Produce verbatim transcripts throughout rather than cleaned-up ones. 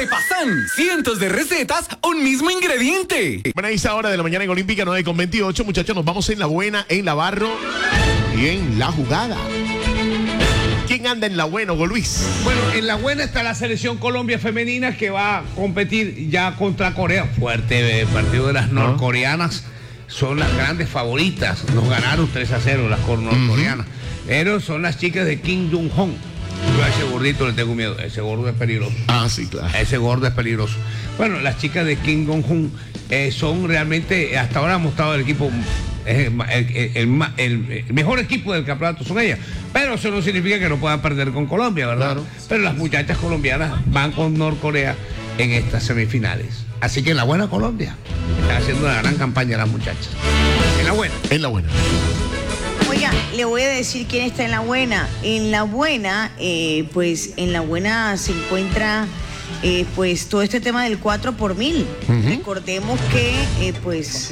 pasan cientos de recetas, un mismo ingrediente. Bueno, a esa hora de la mañana en Olímpica, nueve con veintiocho, muchachos, nos vamos en la buena, en la barro y en la jugada. ¿Quién anda en la buena, Hugo Luis? Bueno, en la buena está la selección Colombia femenina que va a competir ya contra Corea. Fuerte eh, partido de las norcoreanas. Son las grandes favoritas. Nos ganaron tres a cero las norcoreanas. Uh-huh. Pero son las chicas de Kim Jong-un. Yo a ese gordito le tengo miedo. Ese gordo es peligroso. Ah, sí, claro. Ese gordo es peligroso. Bueno, las chicas de Kim Jong-un eh, son realmente, hasta ahora ha mostrado el equipo, eh, el, el, el, el mejor equipo del campeonato son ellas. Pero eso no significa que no puedan perder con Colombia, ¿verdad? Claro. Pero las muchachas colombianas van con Norcorea en estas semifinales. Así que en la buena Colombia está haciendo una gran campaña las muchachas. En la buena. En la buena. Oiga, le voy a decir quién está en la buena. En la buena, eh, pues en la buena se encuentra eh, pues todo este tema del cuatro por mil. Uh-huh. Recordemos que eh, pues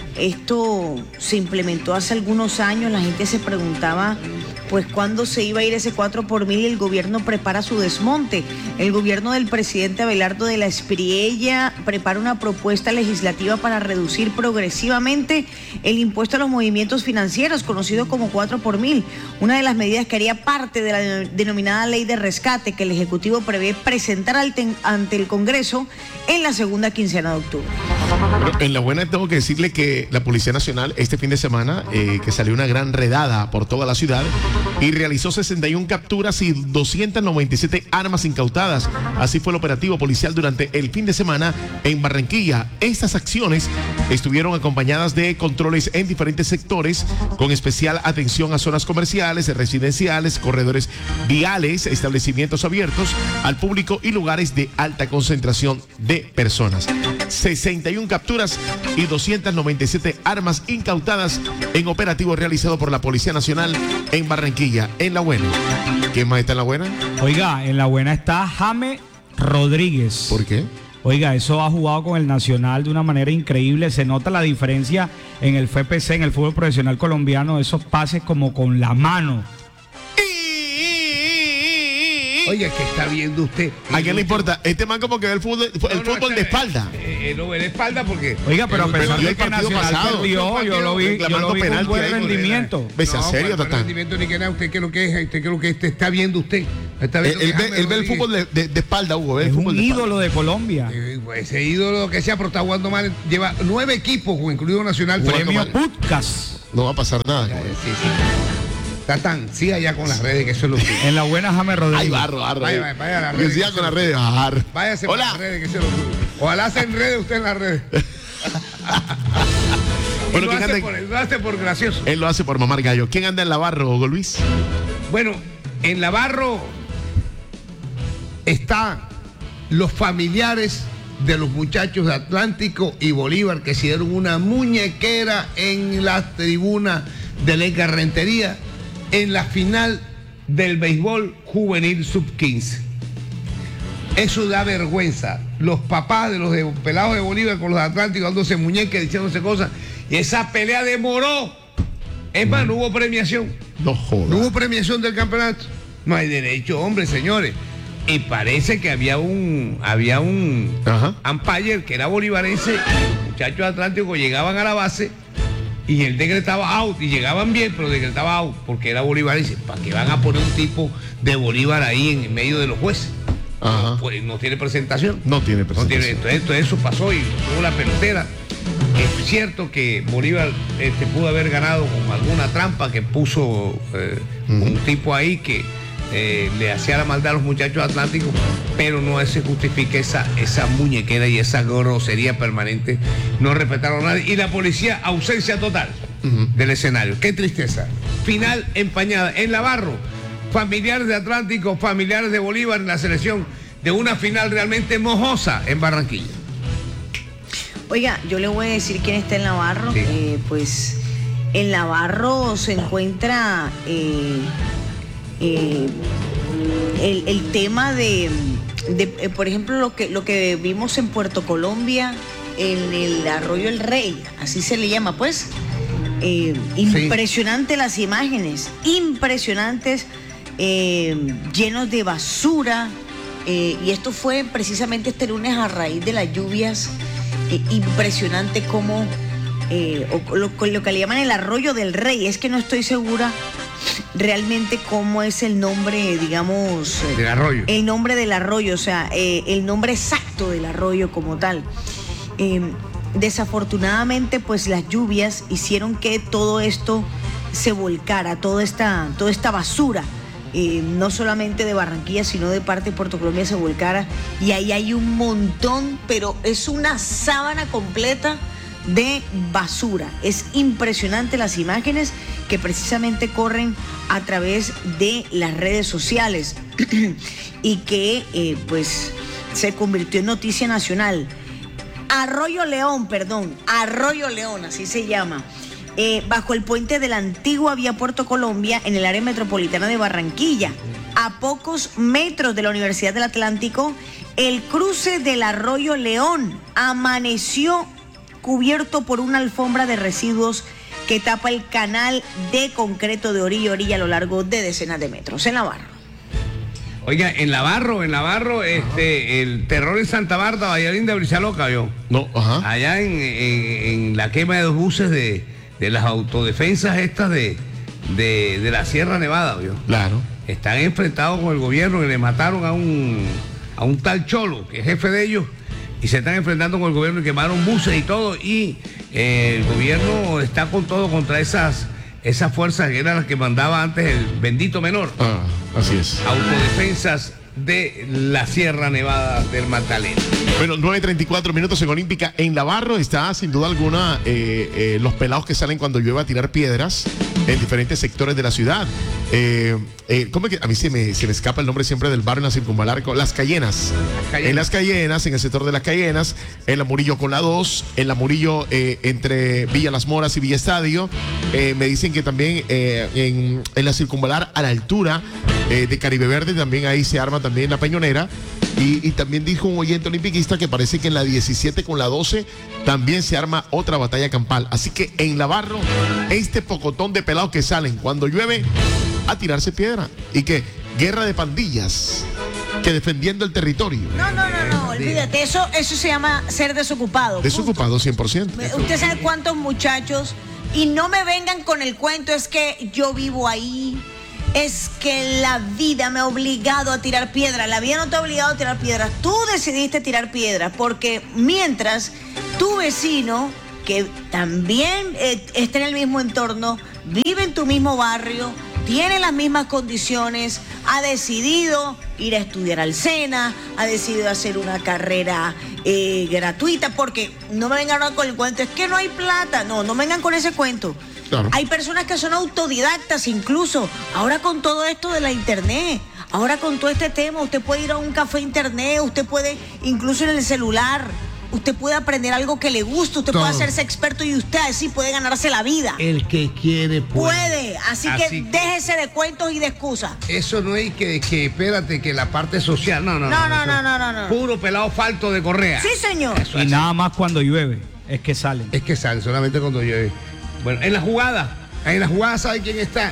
esto se implementó hace algunos años. La gente se preguntaba pues cuándo se iba a ir ese cuatro por mil y el gobierno prepara su desmonte. El gobierno del presidente Abelardo de la Espriella prepara una propuesta legislativa para reducir progresivamente el impuesto a los movimientos financieros, conocido como cuatro por mil. Una de las medidas que haría parte de la denominada ley de rescate que el Ejecutivo prevé presentar ante el Congreso en la segunda quincena de octubre. Bueno, en la buena tengo que decirle que la Policía Nacional este fin de semana, eh, que salió una gran redada por toda la ciudad y realizó sesenta y una capturas y doscientas noventa y siete armas incautadas. Así fue el operativo policial durante el fin de semana en Barranquilla. Estas acciones estuvieron acompañadas de controles en diferentes sectores, con especial atención a zonas comerciales, residenciales, corredores viales, establecimientos abiertos al público y lugares de alta concentración de personas. sesenta y una capturas y doscientas noventa y siete armas incautadas en operativo realizado por la Policía Nacional en Barranquilla. En la buena. ¿Quién más está en la buena? Oiga, en la buena está James Rodríguez. ¿Por qué? Oiga, eso ha jugado con el Nacional de una manera increíble. Se nota la diferencia en el F P C, en el fútbol profesional colombiano, esos pases como con la mano. Oye, que está viendo usted. ¿A quién le importa? Este man como que ve el fútbol, el no, no, fútbol este, de espalda. Eh, eh, no ve de espalda porque... Oiga, pero a pesar de que Nacional pasado, perdió, yo lo vi, yo lo vi con buen rendimiento. ¿Ves a serio, Tatán? rendimiento ni que nada. ¿Usted qué es lo que es? ¿Usted qué es lo que este está viendo usted? Está viendo él, ve, él ve el fútbol de, de, de espalda, Hugo. Ve es el fútbol un de ídolo de Colombia. Eh, ese ídolo que sea, pero está jugando mal. Lleva nueve equipos, incluido Nacional. Premio Putcas. No va a pasar nada. Sí, sí. Tatán, siga ya con las redes, que eso es lo que... En la buena James Rodríguez. Ay, barro, barro. Vaya, vaya, vaya a las que redes. siga con las redes, bajar. Váyase Hola. por las redes, que eso es lo que... Ojalá se enrede usted en las redes. Bueno, él, lo ¿quién hace anda? por, él lo hace por gracioso. Él lo hace por mamar gallo. ¿Quién anda en la barro, Hugo Luis? Bueno, en la barro están los familiares de los muchachos de Atlántico y Bolívar que se dieron una muñequera en la tribuna de la Rentería en la final del béisbol juvenil sub quince. Eso da vergüenza. Los papás de los de, pelados de Bolívar con los de Atlántico dándose muñecas, diciéndose cosas. Y esa pelea demoró. Es más, no hubo premiación. No jodas. No hubo premiación del campeonato. No hay derecho, hombre, señores. Y parece que había un había un Ajá. umpire que era bolivarense. Los muchachos de Atlántico llegaban a la base y él decretaba out, y llegaban bien, pero decretaba out, porque era bolivarense. ¿Para qué van a poner un tipo de Bolívar ahí en medio de los jueces? Ajá. Pues no tiene presentación. No tiene No presentación. tiene, entonces, entonces eso pasó y tuvo la pelotera. Es cierto que Bolívar este, pudo haber ganado con alguna trampa que puso eh, uh-huh. un tipo ahí que eh, le hacía la maldad a los muchachos atlánticos, pero no se justifica esa, esa muñequera y esa grosería permanente. No respetaron a nadie. Y la policía, ausencia total uh-huh. del escenario. Qué tristeza. Final empañada. En Navarro, familiares de Atlántico, familiares de Bolívar en la selección de una final realmente mojosa en Barranquilla. Oiga, yo le voy a decir quién está en Navarro. Sí. Eh, pues en Navarro se encuentra eh, eh, el, el tema de, de eh, por ejemplo, lo que, lo que vimos en Puerto Colombia, en el Arroyo El Rey, así se le llama, pues. Eh, impresionante sí. Las imágenes, impresionantes, eh, llenos de basura, eh, y esto fue precisamente este lunes a raíz de las lluvias. Eh, impresionante como eh, o, lo, lo que le llaman el arroyo del Rey. Es que no estoy segura realmente cómo es el nombre, digamos, eh, del arroyo. El nombre del arroyo, o sea, eh, el nombre exacto del arroyo como tal. Eh, desafortunadamente, pues las lluvias hicieron que todo esto se volcara, toda esta, toda esta basura, eh, no solamente de Barranquilla, sino de parte de Puerto Colombia se volcara, y ahí hay un montón, pero es una sábana completa de basura. Es impresionante las imágenes que precisamente corren a través de las redes sociales y que eh, pues se convirtió en noticia nacional. Arroyo León, perdón, Arroyo León, así se llama. Eh, bajo el puente de la antigua vía Puerto Colombia en el área metropolitana de Barranquilla, a pocos metros de la Universidad del Atlántico, el cruce del Arroyo León amaneció cubierto por una alfombra de residuos que tapa el canal de concreto de orilla a orilla a lo largo de decenas de metros. En Navarro. Oiga, en Navarro, en Navarro, este, el terror en Santa Marta, Vallarín de Brizaloca, ¿vio? No, ajá. Allá en, en, en la quema de dos buses de, de las autodefensas estas de, de, de la Sierra Nevada, ¿vio? Claro. Están enfrentados con el gobierno, que le mataron a un, a un tal Cholo, que es jefe de ellos, y se están enfrentando con el gobierno y quemaron buses y todo, y eh, el gobierno está con todo contra esas, esas fuerzas que eran las que mandaba antes el bendito menor. Ah, así es. Autodefensas de la Sierra Nevada del Magdalena. Bueno, nueve treinta y cuatro minutos en Olímpica. En Navarro está sin duda alguna eh, eh, los pelados que salen cuando llueve a tirar piedras en diferentes sectores de la ciudad. Eh, eh, ¿Cómo es que? A mí se me, se me escapa el nombre siempre del barrio en la Circunvalar. Las Cayenas. Las Cayenas. En Las Cayenas, en el sector de Las Cayenas, en la Murillo con la dos, en la Murillo eh, entre Villa Las Moras y Villa Estadio. Eh, me dicen que también eh, en, en la Circunvalar a la altura eh, de Caribe Verde también ahí se arma también la Peñonera. Y, y también dijo un oyente olimpiquista que parece que en la diecisiete con la doce también se arma otra batalla campal. Así que en Navarro, este pocotón de pelados que salen cuando llueve a tirarse piedra. Y que guerra de pandillas, que defendiendo el territorio. No, no, no, no, olvídate, eso, eso se llama ser desocupado. Desocupado cien por ciento. Usted sabe cuántos muchachos, y no me vengan con el cuento, es que yo vivo ahí, es que la vida me ha obligado a tirar piedra. La vida no te ha obligado a tirar piedras, tú decidiste tirar piedras, porque mientras tu vecino, que también eh, está en el mismo entorno, vive en tu mismo barrio, tiene las mismas condiciones, ha decidido ir a estudiar al SENA, ha decidido hacer una carrera eh, gratuita, porque no me vengan ahora con el cuento, es que no hay plata, no, no vengan con ese cuento. Claro. Hay personas que son autodidactas incluso, ahora con todo esto de la internet, ahora con todo este tema, usted puede ir a un café internet, usted puede, incluso en el celular, usted puede aprender algo que le gusta, usted todo. Puede hacerse experto y usted así puede ganarse la vida. El que quiere puede. Puede, así, así que, que déjese de cuentos y de excusas. Eso no es que, que espérate, que la parte social, no, no, no. No, no, no, no, no, no, no. Puro pelado falto de correa. Sí, señor. Eso, y así. Nada más cuando llueve, es que salen. Es que salen, solamente cuando llueve. Bueno, en la jugada, en la jugada, ¿sabe quién está?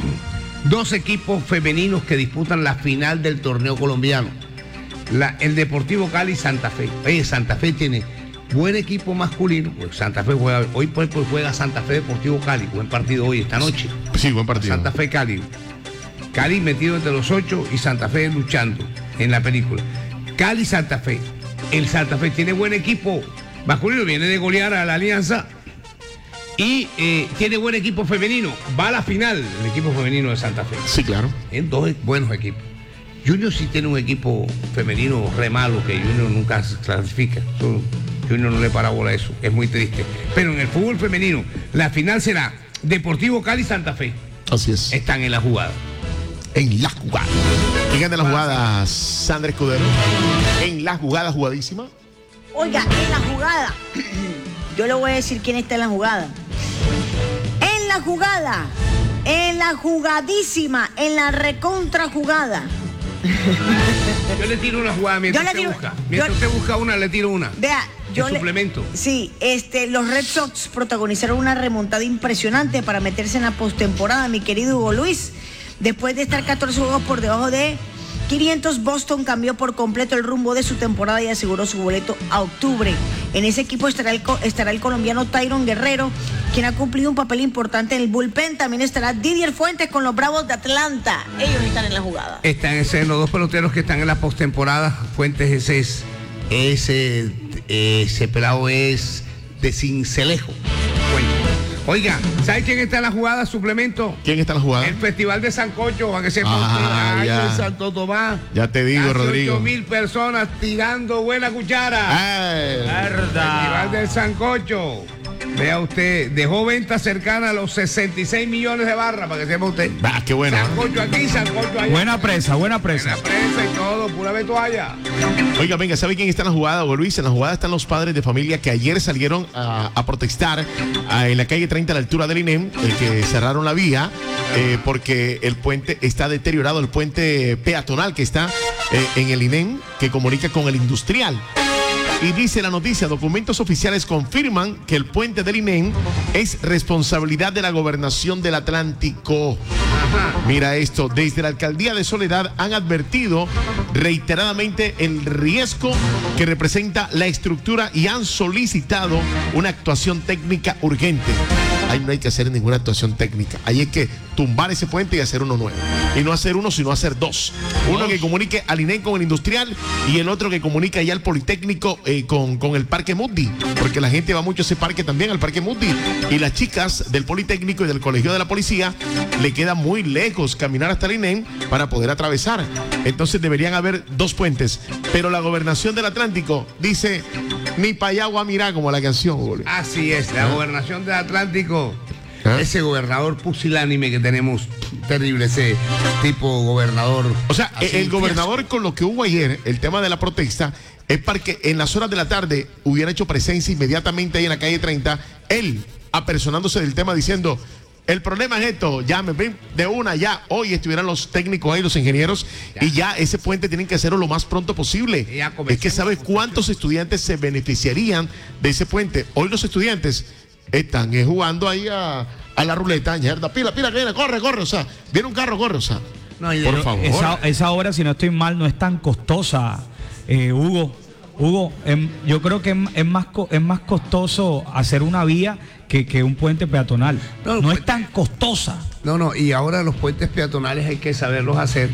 Dos equipos femeninos que disputan la final del torneo colombiano. La, el Deportivo Cali y Santa Fe. Oye, Santa Fe tiene buen equipo masculino. Pues Santa Fe juega, hoy pues, pues juega Santa Fe Deportivo Cali. Buen partido hoy, esta noche. Sí, buen partido. Santa Fe Cali. Cali metido entre los ocho y Santa Fe luchando en la película. Cali Santa Fe. El Santa Fe tiene buen equipo masculino, viene de golear a la Alianza. Y eh, tiene buen equipo femenino. Va a la final el equipo femenino de Santa Fe. Sí, claro. En dos buenos equipos. Junior sí tiene un equipo femenino re malo, que Junior nunca se clasifica. Junior no le para bola a eso. Es muy triste. Pero en el fútbol femenino, la final será Deportivo Cali Santa Fe. Así es. Están en la jugada. En la jugada. ¿Quién gana la jugada? Sandra Escudero. En la jugada, jugadísima. Oiga, en la jugada. Yo le voy a decir quién está en la jugada. En la jugada. En la jugadísima. En la recontra jugada. Yo le tiro una jugada mientras usted tiro, busca. Mientras yo, usted busca una, le tiro una. Vea, yo el le, suplemento. Sí, este, los Red Sox protagonizaron una remontada impresionante para meterse en la postemporada, mi querido Hugo Luis. Después de estar catorce juegos por debajo de quinientos, Boston cambió por completo el rumbo de su temporada y aseguró su boleto a octubre. En ese equipo estará el, estará el colombiano Tyron Guerrero, quien ha cumplido un papel importante en el bullpen. También estará Didier Fuentes con los Bravos de Atlanta. Ellos están en la jugada. Están ese, los dos peloteros que están en la postemporada. Fuentes, ese es, ese, ese pelado es de Cincelejo. Fuentes. Oiga, ¿sabe quién está en la jugada? Suplemento. ¿Quién está en la jugada? El Festival de Sancocho, a que se Ah, ponga ya. en Santo Tomás. Ya te digo, Casi Rodrigo. ocho mil personas tirando buena cuchara. Ay. Festival del Sancocho. Vea usted, dejó venta cercana a los sesenta y seis millones de barras, para que sepa usted. Ah, qué bueno. Sancocho aquí, sancocho allá. Buena presa, buena Buena presa. prensa y todo, pura vetualla. Oiga, venga, ¿sabe quién está en la jugada, Hugo Luis? En la jugada están los padres de familia que ayer salieron a, a protestar a, en la calle treinta a la altura del I N E M, eh, que cerraron la vía eh, porque el puente está deteriorado, el puente peatonal que está eh, en el I N E M, que comunica con el industrial. Y dice la noticia, documentos oficiales confirman que el puente del I N E M es responsabilidad de la Gobernación del Atlántico. Mira esto, desde la Alcaldía de Soledad han advertido reiteradamente el riesgo que representa la estructura y han solicitado una actuación técnica urgente. Ahí no hay que hacer ninguna actuación técnica, ahí hay que tumbar ese puente y hacer uno nuevo. Y no hacer uno, sino hacer dos. Uno que comunique al I N E M con el industrial y el otro que comunique allá al Politécnico eh, con, con el Parque Mundi, porque la gente va mucho a ese parque también, al Parque Mundi. Y las chicas del Politécnico y del Colegio de la Policía le queda muy lejos caminar hasta el I N E M para poder atravesar. Entonces deberían haber dos puentes. Pero la Gobernación del Atlántico dice, ni para allá voy a mirar, como la canción, boludo. Así es, la ¿Ah? Gobernación del Atlántico. ¿Ah? Ese gobernador pusilánime que tenemos, terrible ese tipo gobernador. O sea, Así, el gobernador con lo que hubo ayer, el tema de la protesta, es para que en las horas de la tarde hubiera hecho presencia inmediatamente ahí en la calle treinta, él apersonándose del tema diciendo, el problema es esto, ya me ven de una, ya hoy estuvieran los técnicos ahí, los ingenieros, Ya. y ya ese puente tienen que hacerlo lo más pronto posible. Ya Es comencemos. que ¿sabes cuántos estudiantes se beneficiarían de ese puente? Hoy los estudiantes están eh, jugando ahí a, a la ruleta, ñerda, pila, pila, que viene, corre, corre, o sea, viene un carro, corre, o sea, No, y de por lo- favor. Esa, esa obra, si no estoy mal, no es tan costosa, eh, Hugo. Hugo, em, yo creo que es, es más co- es más costoso hacer una vía que, que un puente peatonal. No, No, pues- es tan costosa. No, no, y ahora los puentes peatonales hay que saberlos hacer,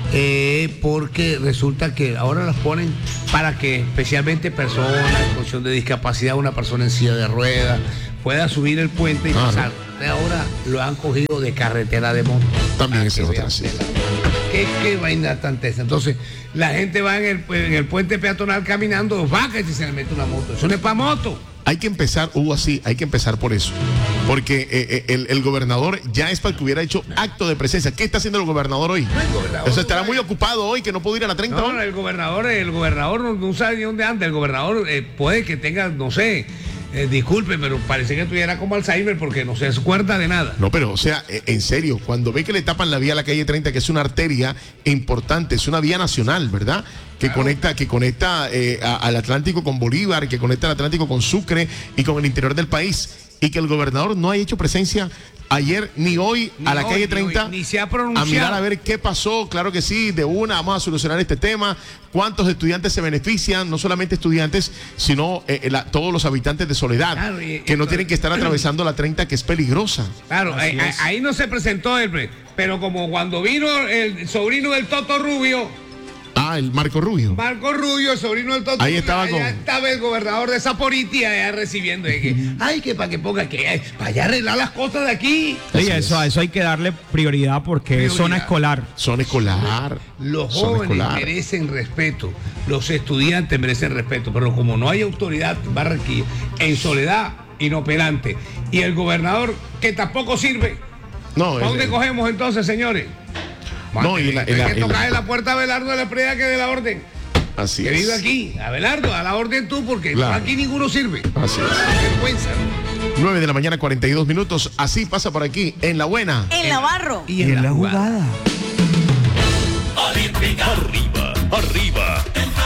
eh, porque resulta que ahora los ponen para que especialmente personas en condición de discapacidad, una persona en silla de ruedas, pueda subir el puente y Claro. pasar. Ahora lo han cogido de carretera de monte. También Para esa es que otra, vean sí. de la- ¿Qué, qué vaina tan tesa? Entonces, la gente va en el, en el puente peatonal caminando, va que si se le mete una moto. Eso no es para moto. Hay que empezar, Hugo, así, hay que empezar por eso. Porque eh, eh, el, el gobernador ya es para que hubiera hecho acto de presencia. ¿Qué está haciendo el gobernador hoy? el gobernador O sea, estará no muy va- ocupado hoy que no pudo ir a la treinta. No, hoy. no, el gobernador, el gobernador no, no sabe ni dónde anda. El gobernador eh, puede que tenga, no sé, eh, disculpe, pero parece que tuviera como Alzheimer porque no se acuerda de nada. No, pero, o sea, eh, en serio, cuando ve que le tapan la vía a la calle treinta, que es una arteria importante, es una vía nacional, ¿verdad? Que Claro. conecta, que conecta eh, a- al Atlántico con Bolívar, que conecta al Atlántico con Sucre y con el interior del país. Y que el gobernador no haya hecho presencia ayer ni hoy Ni a la hoy, calle ni treinta hoy, ni se ha a pronunciado. mirar a ver qué pasó. Claro que sí, de una vamos a solucionar este tema. ¿Cuántos estudiantes se benefician? No solamente estudiantes, sino eh, la- todos los habitantes de Soledad, Claro, y- que no esto- tienen que estar atravesando la treinta, que es peligrosa. Claro, Así ahí, es. ahí no se presentó él, pero como cuando vino el sobrino del Toto Rubio, Ah, el Marco Rubio. Marco Rubio, el sobrino del Toto Ahí Rubio, estaba allá con- estaba el gobernador de Zaporiti allá recibiendo. y que, ay, que para que ponga que ay, para allá arreglar las cosas de aquí. Sí, Así eso, es. eso hay que darle prioridad porque es Prioridad. zona escolar. Zona escolar. Los Zona jóvenes escolar. merecen respeto, los estudiantes merecen respeto, pero como no hay autoridad Barranquilla, en Soledad, inoperante, y el gobernador que tampoco sirve, No, ¿para el- dónde el- cogemos entonces, señores? No, y la- Hay y la- que y la- tocar en la puerta a Abelardo de la Preda que de la orden. Así Que es. vive aquí. Abelardo, a la orden tú, porque Claro. aquí ninguno sirve. Así es. Qué vergüenza, ¿no? nueve de la mañana, cuarenta y dos minutos. Así pasa por aquí, en La Buena. En Navarro. Y en la jugada. Arriba, arriba.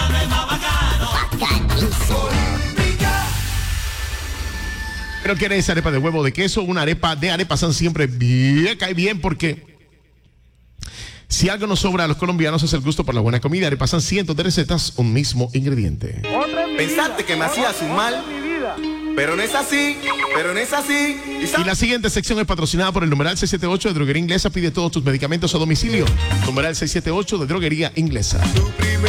Pero ¿quieres arepa de huevo de queso? Una arepa de arepa San siempre bien, cae bien porque Si algo nos sobra a los colombianos es el gusto por la buena comida. Repasan cientos de recetas, un mismo ingrediente. Pensaste que me hacías un mal, pero no es así, pero no es así. Y la siguiente sección es patrocinada por el numeral seiscientos setenta y ocho de Droguería Inglesa. Pide todos tus medicamentos a domicilio. Numeral seiscientos setenta y ocho de Droguería Inglesa.